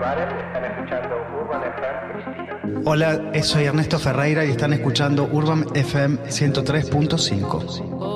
Hola, soy Ernesto Ferreira y están escuchando Urban FM 103.5.